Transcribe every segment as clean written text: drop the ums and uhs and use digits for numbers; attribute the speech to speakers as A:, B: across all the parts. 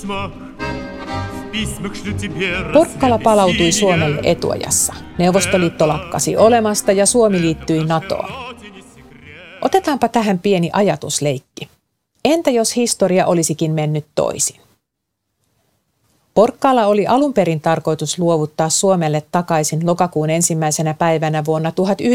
A: Porkkala palautui Suomelle etuajassa. Neuvostoliitto lakkasi olemasta ja Suomi liittyi NATOon. Otetaanpa tähän pieni ajatusleikki. Entä jos historia olisikin mennyt toisin? Porkkala oli alun perin tarkoitus luovuttaa Suomelle takaisin lokakuun 1. päivänä vuonna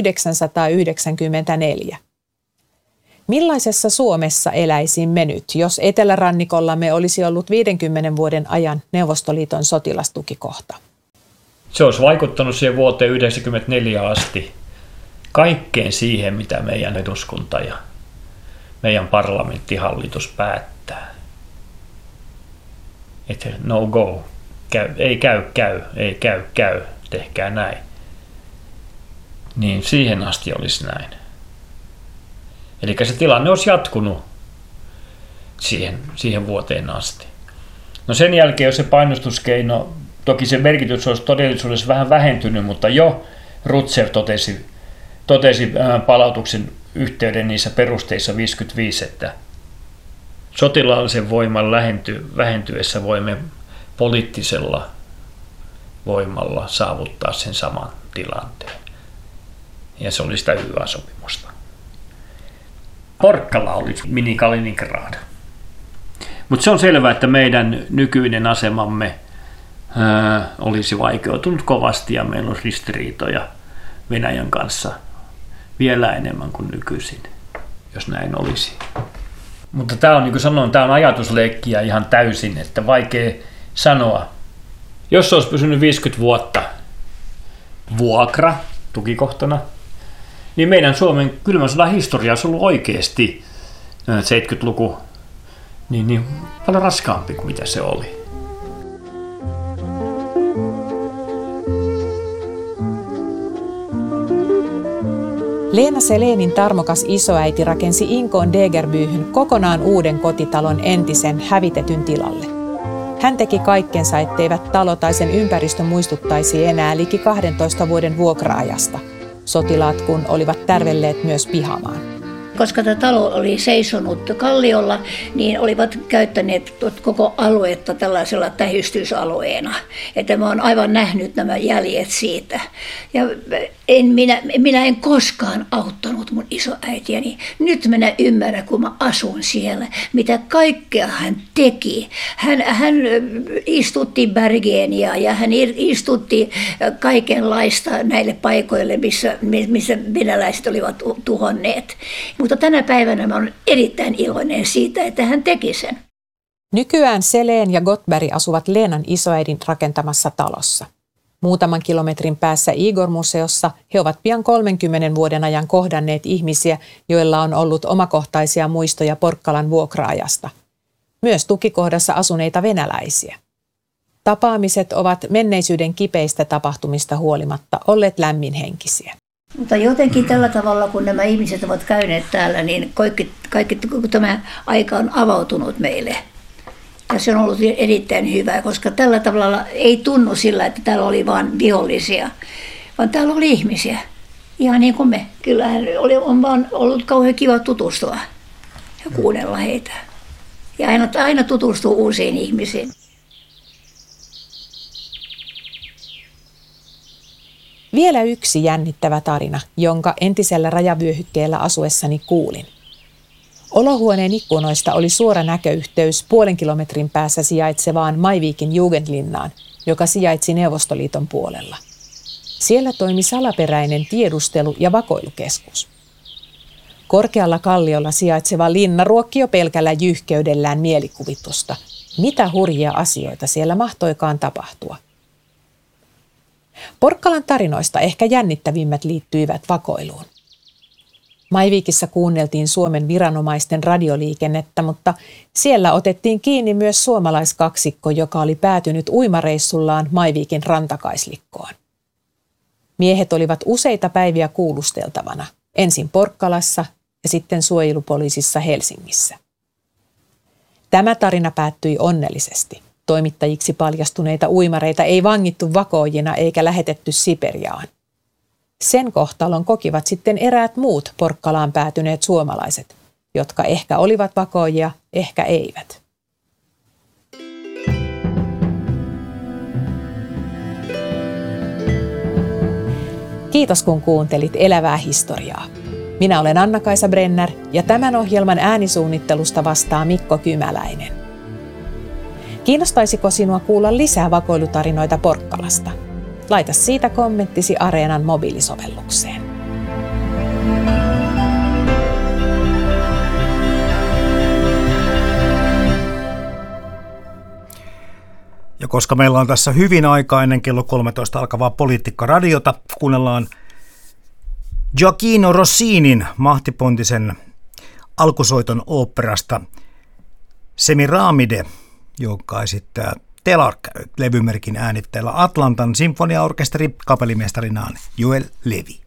A: 1994. Millaisessa Suomessa eläisimme nyt, jos etelärannikollamme olisi ollut 50 vuoden ajan Neuvostoliiton sotilastukikohta?
B: Se olisi vaikuttanut siihen vuoteen 1994 asti kaikkeen siihen, mitä meidän eduskunta ja meidän parlamenttihallitus päättää. Että no go, ei käy, tehkää näin. Niin siihen asti olisi näin. Eli se tilanne olisi jatkunut siihen vuoteen asti. No sen jälkeen, jos se painostuskeino, toki se merkitys olisi todellisuudessa vähän vähentynyt, mutta jo Rutschev totesi palautuksen yhteyden niissä perusteissa 55, että sotilaallisen voiman vähentyessä voimme poliittisella voimalla saavuttaa sen saman tilanteen. Ja se oli sitä hyvää sopimusta. Porkkala oli mini Kaliningrad. Mutta se on selvää, että meidän nykyinen asemamme olisi vaikeutunut kovasti ja meillä on ristiriitoja Venäjän kanssa vielä enemmän kuin nykyisin, jos näin olisi. Mutta tämä on, niin kuin sanoin, tämä on ajatusleikkiä ihan täysin, että vaikea sanoa. Jos olisi pysynyt 50 vuotta vuokra tukikohtana, niin meidän Suomen kylmän sodan historia olisi ollut oikeasti 70-luku niin paljon raskaampi kuin mitä se oli.
A: Leena Selénin tarmokas isoäiti rakensi Inkoon Degerbyhyn kokonaan uuden kotitalon entisen hävitetyn tilalle. Hän teki kaikkensa, etteivät talo tai sen ympäristö muistuttaisi enää liki 12 vuoden vuokra-ajasta. Sotilaat kun olivat tärvelleet myös pihamaan.
C: Koska tämä talo oli seisonut kalliolla, niin olivat käyttäneet koko aluetta tällaisella tähystysalueena. Että mä oon aivan nähnyt nämä jäljet siitä. Ja minä en koskaan auttanut mun isoäitiäni. Nyt minä ymmärrän, kun mä asun siellä, mitä kaikkea hän teki. Hän istutti Bergenia ja hän istutti kaikenlaista näille paikoille, missä venäläiset olivat tuhonneet. Mutta tänä päivänä mä olen erittäin iloinen siitä, että hän teki sen.
A: Nykyään Selén ja Gottberg asuvat Leenan isoäidin rakentamassa talossa. Muutaman kilometrin päässä Igor-museossa he ovat pian 30 vuoden ajan kohdanneet ihmisiä, joilla on ollut omakohtaisia muistoja Porkkalan vuokra-ajasta. Myös tukikohdassa asuneita venäläisiä. Tapaamiset ovat menneisyyden kipeistä tapahtumista huolimatta olleet lämminhenkisiä.
C: Mutta jotenkin tällä tavalla, kun nämä ihmiset ovat käyneet täällä, niin kaikki tämä aika on avautunut meille. Ja se on ollut erittäin hyvä, koska tällä tavalla ei tunnu sillä, että täällä oli vain vihollisia, vaan täällä oli ihmisiä. Ihan niin kuin me. Kyllähän on vaan ollut kauhean kiva tutustua ja kuunnella heitä. Ja aina tutustua uusiin ihmisiin.
A: Vielä yksi jännittävä tarina, jonka entisellä rajavyöhykkeellä asuessani kuulin. Olohuoneen ikkunoista oli suora näköyhteys 0,5 kilometrin päässä sijaitsevaan Maiviikin Jugendlinnaan, joka sijaitsi Neuvostoliiton puolella. Siellä toimi salaperäinen tiedustelu- ja vakoilukeskus. Korkealla kalliolla sijaitseva linna ruokki jo pelkällä jyhkeydellään mielikuvitusta. Mitä hurjia asioita siellä mahtoikaan tapahtua. Porkkalan tarinoista ehkä jännittävimmät liittyivät vakoiluun. Maiviikissa kuunneltiin Suomen viranomaisten radioliikennettä, mutta siellä otettiin kiinni myös suomalaiskaksikko, joka oli päätynyt uimareissullaan Maiviikin rantakaislikkoon. Miehet olivat useita päiviä kuulusteltavana, ensin Porkkalassa ja sitten suojelupoliisissa Helsingissä. Tämä tarina päättyi onnellisesti. Toimittajiksi paljastuneita uimareita ei vangittu vakoojina eikä lähetetty Siperiaan. Sen kohtalon kokivat sitten eräät muut Porkkalaan päätyneet suomalaiset, jotka ehkä olivat vakoojia, ehkä eivät. Kiitos kun kuuntelit Elävää historiaa. Minä olen Anna-Kaisa Brenner ja tämän ohjelman äänisuunnittelusta vastaa Mikko Kymäläinen. Kiinnostaisiko sinua kuulla lisää vakoilutarinoita Porkkalasta? Laita siitä kommenttisi Areenan mobiilisovellukseen.
D: Ja koska meillä on tässä hyvin aikaa ennen kello 13 alkavaa Politiikka-radiota, kuunnellaan Gioachino Rossinin mahtipontisen alkusoiton oopperasta Semiramide, joka esittää Telarc-levymerkin äänittäjällä Atlantan sinfoniaorkesteri kapellimestarinaan Joel Levy.